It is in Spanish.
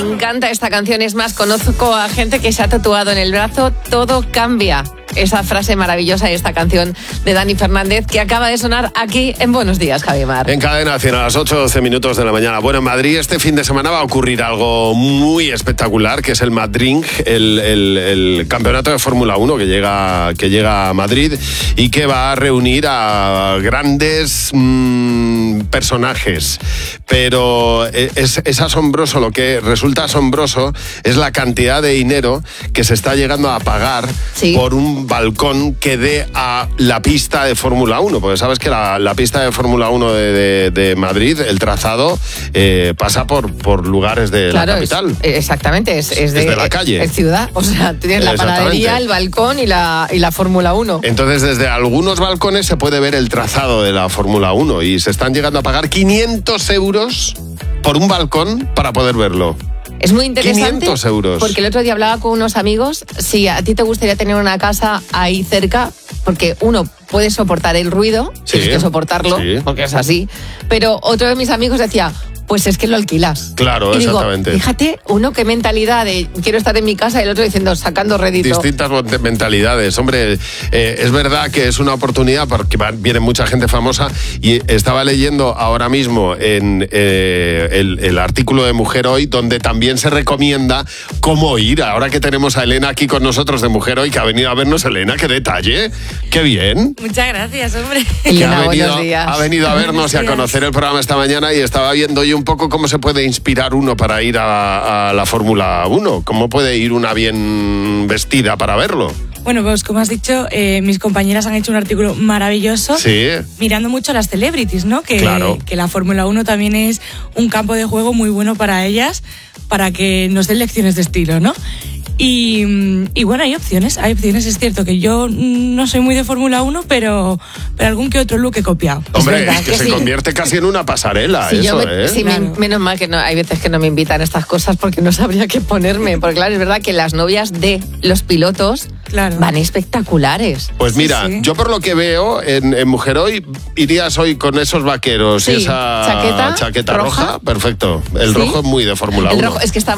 Me encanta esta canción, es más, conozco a gente que se ha tatuado en el brazo "todo cambia". Esa frase maravillosa de esta canción de Dani Fernández que acaba de sonar aquí en Buenos Días, Javi Mar. En Cadena 100 a las 8:12 minutos de la mañana. Bueno, en Madrid este fin de semana va a ocurrir algo muy espectacular, que es el Madrid, el campeonato de Fórmula 1 que llega a Madrid y que va a reunir a grandes personajes. Pero es asombroso, lo que resulta asombroso es la cantidad de dinero que se está llegando a pagar por un balcón que dé a la pista de Fórmula 1, porque sabes que la pista de Fórmula 1 de Madrid, el trazado, pasa por lugares de la capital. Exactamente, es de la calle. Es ciudad, o sea, tienes la panadería, el balcón y la Fórmula 1. Entonces, desde algunos balcones se puede ver el trazado de la Fórmula 1 y se están llegando a pagar 500 euros por un balcón para poder verlo. Es muy interesante 500 euros. Porque el otro día hablaba con unos amigos, si a ti te gustaría tener una casa ahí cerca, porque uno puede soportar el ruido, tienes que soportarlo, porque es así, pero otro de mis amigos decía, pues es que lo alquilas. Claro, y digo, exactamente. Fíjate, uno qué mentalidad de quiero estar en mi casa y el otro diciendo sacando rédito. Distintas mentalidades. Hombre, es verdad que es una oportunidad porque viene mucha gente famosa y estaba leyendo ahora mismo en el artículo de Mujer Hoy donde también se recomienda cómo ir. Ahora que tenemos a Elena aquí con nosotros de Mujer Hoy, que ha venido a vernos. Elena, qué detalle, qué bien. Muchas gracias, hombre. Elena, buenos días. Ha venido a vernos y a conocer el programa esta mañana y estaba viendo yo un poco cómo se puede inspirar uno para ir a la Fórmula 1. ¿Cómo puede ir una bien vestida para verlo? Bueno, pues como has dicho, mis compañeras han hecho un artículo maravilloso mirando mucho a las celebrities, ¿no? Que la Fórmula 1 también es un campo de juego muy bueno para ellas, para que nos den lecciones de estilo, ¿no? Y bueno, hay opciones. Es cierto que yo no soy muy de Fórmula 1, pero algún que otro look he copiado. Hombre, es que se convierte casi en una pasarela, menos mal que no, hay veces que no me invitan a estas cosas porque no sabría qué ponerme. Porque claro, es verdad que las novias de los pilotos van espectaculares. Pues mira, yo por lo que veo en Mujer Hoy, irías hoy con esos vaqueros y esa chaqueta roja. Perfecto. El rojo es muy de Fórmula 1. El rojo es que está